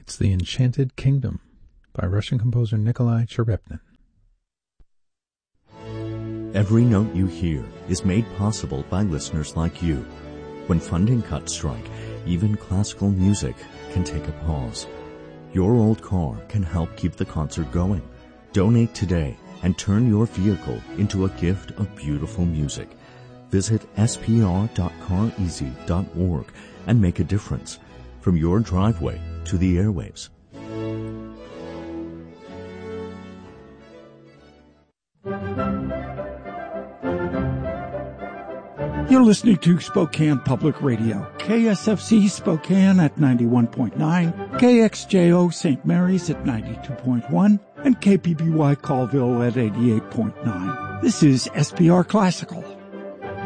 It's The Enchanted Kingdom by Russian composer Nikolai Cherepnin. Every note you hear is made possible by listeners like you. When funding cuts strike, even classical music can take a pause. Your old car can help keep the concert going. Donate today and turn your vehicle into a gift of beautiful music. Visit spr.careasy.org and make a difference, from your driveway to the airwaves. You're listening to Spokane Public Radio, KSFC Spokane at 91.9, KXJO St. Mary's at 92.1, and KPBY Colville at 88.9. This is SPR Classical.